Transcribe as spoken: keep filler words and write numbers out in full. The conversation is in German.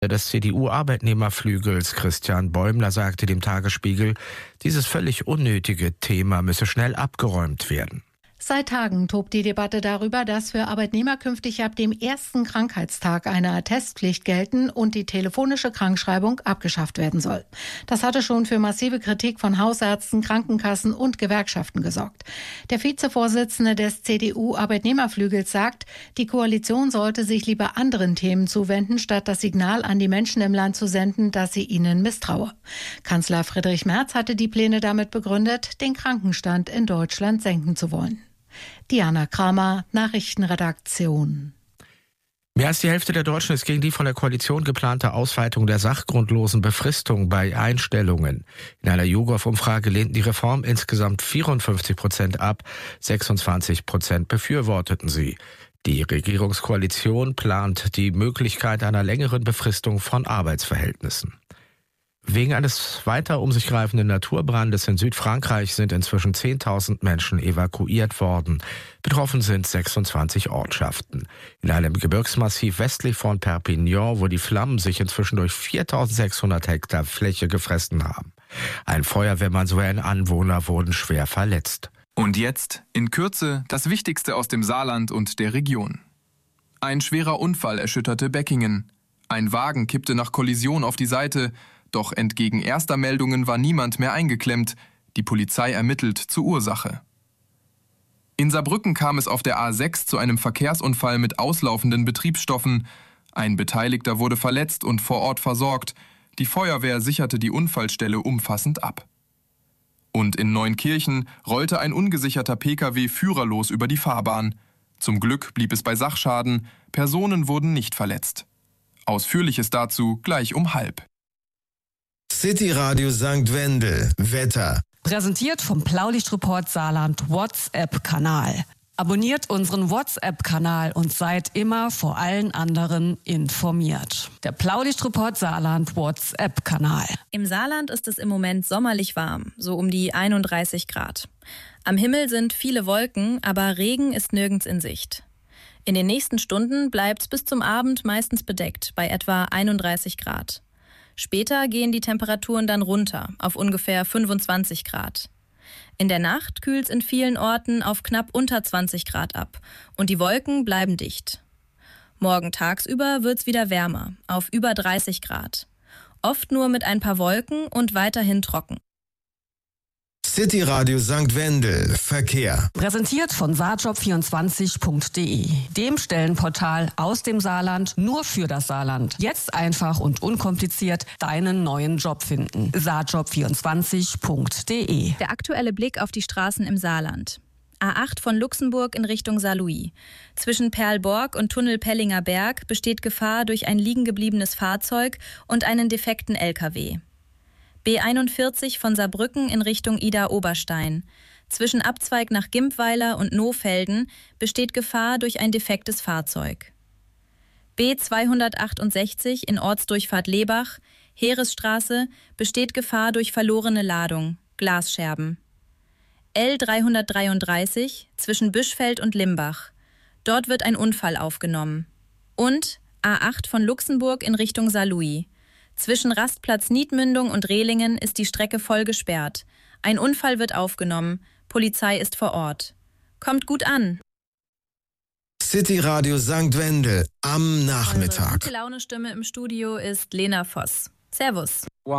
des C D U-Arbeitnehmerflügels Christian Bäumler sagte dem Tagesspiegel, dieses völlig unnötige Thema müsse schnell abgeräumt werden. Seit Tagen tobt die Debatte darüber, dass für Arbeitnehmer künftig ab dem ersten Krankheitstag eine Attestpflicht gelten und die telefonische Krankschreibung abgeschafft werden soll. Das hatte schon für massive Kritik von Hausärzten, Krankenkassen und Gewerkschaften gesorgt. Der Vizevorsitzende des C D U-Arbeitnehmerflügels sagt, die Koalition sollte sich lieber anderen Themen zuwenden, statt das Signal an die Menschen im Land zu senden, dass sie ihnen misstraue. Kanzler Friedrich Merz hatte die Pläne damit begründet, den Krankenstand in Deutschland senken zu wollen. Diana Kramer, Nachrichtenredaktion. Mehr als die Hälfte der Deutschen ist gegen die von der Koalition geplante Ausweitung der sachgrundlosen Befristung bei Einstellungen. In einer YouGov-Umfrage lehnten die Reform insgesamt vierundfünfzig Prozent ab, sechsundzwanzig Prozent befürworteten sie. Die Regierungskoalition plant die Möglichkeit einer längeren Befristung von Arbeitsverhältnissen. Wegen eines weiter um sich greifenden Naturbrandes in Südfrankreich sind inzwischen zehntausend Menschen evakuiert worden. Betroffen sind sechsundzwanzig Ortschaften. In einem Gebirgsmassiv westlich von Perpignan, wo die Flammen sich inzwischen durch viertausendsechshundert Hektar Fläche gefressen haben. Ein Feuerwehrmann sowie ein Anwohner wurden schwer verletzt. Und jetzt, in Kürze, das Wichtigste aus dem Saarland und der Region. Ein schwerer Unfall erschütterte Beckingen. Ein Wagen kippte nach Kollision auf die Seite. Doch entgegen erster Meldungen war niemand mehr eingeklemmt. Die Polizei ermittelt zur Ursache. In Saarbrücken kam es auf der A sechs zu einem Verkehrsunfall mit auslaufenden Betriebsstoffen. Ein Beteiligter wurde verletzt und vor Ort versorgt. Die Feuerwehr sicherte die Unfallstelle umfassend ab. Und in Neunkirchen rollte ein ungesicherter Pkw führerlos über die Fahrbahn. Zum Glück blieb es bei Sachschaden. Personen wurden nicht verletzt. Ausführliches dazu gleich um halb. City Radio Sankt Wendel. Wetter. Präsentiert vom Blaulichtreport Saarland WhatsApp-Kanal. Abonniert unseren WhatsApp-Kanal und seid immer vor allen anderen informiert. Der Blaulichtreport Saarland WhatsApp-Kanal. Im Saarland ist es im Moment sommerlich warm, so um die einunddreißig Grad. Am Himmel sind viele Wolken, aber Regen ist nirgends in Sicht. In den nächsten Stunden bleibt es bis zum Abend meistens bedeckt, bei etwa einunddreißig Grad. Später gehen die Temperaturen dann runter auf ungefähr fünfundzwanzig Grad. In der Nacht kühlt es in vielen Orten auf knapp unter zwanzig Grad ab und die Wolken bleiben dicht. Morgen tagsüber wird es wieder wärmer, auf über dreißig Grad. Oft nur mit ein paar Wolken und weiterhin trocken. City Radio Sankt Wendel. Verkehr. Präsentiert von saarjob vierundzwanzig punkt de, dem Stellenportal aus dem Saarland nur für das Saarland. Jetzt einfach und unkompliziert deinen neuen Job finden. saarjob vierundzwanzig punkt de. Der aktuelle Blick auf die Straßen im Saarland. A acht von Luxemburg in Richtung Saarlouis. Zwischen Perlborg und Tunnel Pellinger Berg besteht Gefahr durch ein liegengebliebenes Fahrzeug und einen defekten L K W. B einundvierzig von Saarbrücken in Richtung Ida-Oberstein. Zwischen Abzweig nach Gimpweiler und Nohfelden besteht Gefahr durch ein defektes Fahrzeug. B zweihundertachtundsechzig in Ortsdurchfahrt Lebach, Heeresstraße, besteht Gefahr durch verlorene Ladung, Glasscherben. L dreihundertdreiunddreißig zwischen Büschfeld und Limbach. Dort wird ein Unfall aufgenommen. Und A acht von Luxemburg in Richtung Saarlouis. Zwischen Rastplatz Niedmündung und Rehlingen ist die Strecke voll gesperrt. Ein Unfall wird aufgenommen. Polizei ist vor Ort. Kommt gut an. City Radio Sankt Wendel am Nachmittag. Unsere gute Laune Stimme im Studio ist Lena Voss. Servus.